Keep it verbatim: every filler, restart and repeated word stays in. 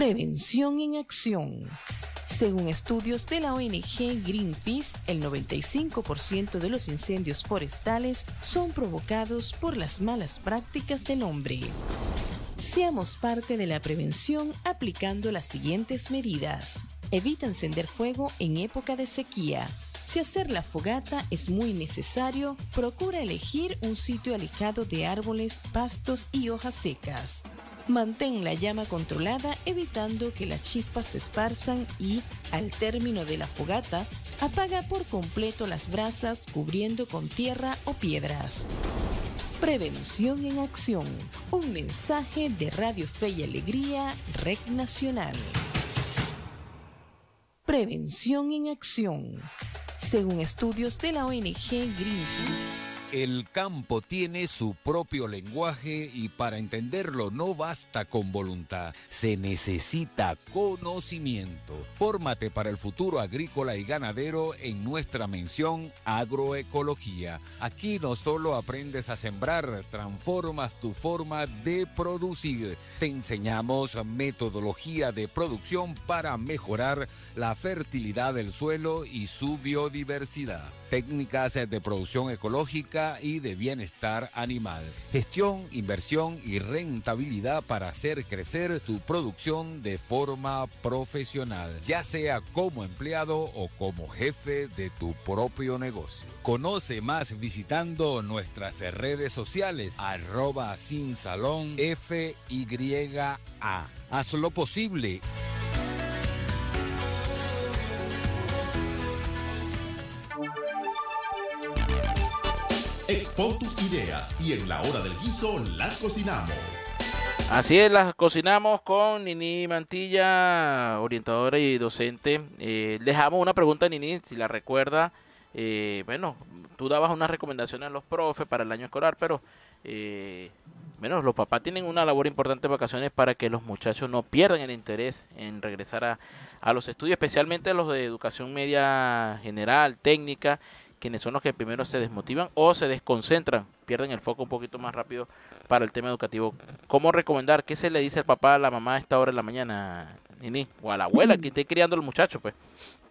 Prevención en acción. Según estudios de la O N G Greenpeace, el noventa y cinco por ciento de los incendios forestales son provocados por las malas prácticas del hombre. Seamos parte de la prevención aplicando las siguientes medidas. Evita encender fuego en época de sequía. Si hacer la fogata es muy necesario, procura elegir un sitio alejado de árboles, pastos y hojas secas. Mantén la llama controlada, evitando que las chispas se esparzan y, al término de la fogata, apaga por completo las brasas cubriendo con tierra o piedras. Prevención en acción. Un mensaje de Radio Fe y Alegría, Red Nacional. Prevención en acción. Según estudios de la O N G Greenpeace, el campo tiene su propio lenguaje y para entenderlo no basta con voluntad, se necesita conocimiento. Fórmate para el futuro agrícola y ganadero en nuestra mención Agroecología. Aquí no solo aprendes a sembrar, transformas tu forma de producir. Te enseñamos metodología de producción para mejorar la fertilidad del suelo y su biodiversidad. Técnicas de producción ecológica y de bienestar animal. Gestión, inversión y rentabilidad para hacer crecer tu producción de forma profesional, ya sea como empleado o como jefe de tu propio negocio. Conoce más visitando nuestras redes sociales, arroba sin salón F Y A. Haz lo posible. Expon tus ideas y en la hora del guiso las cocinamos. Así es, las cocinamos con Nini Mantilla, orientadora y docente. Eh, dejamos una pregunta a Nini, si la recuerda. Eh, bueno, tú dabas unas recomendaciones a los profes para el año escolar, pero eh, bueno, los papás tienen una labor importante en vacaciones para que los muchachos no pierdan el interés en regresar a, a los estudios, especialmente los de educación media general, técnica, quienes son los que primero se desmotivan o se desconcentran, pierden el foco un poquito más rápido para el tema educativo. ¿Cómo recomendar? ¿Qué se le dice al papá, a la mamá a esta hora de la mañana, Nini? O a la abuela que esté criando al muchacho, pues.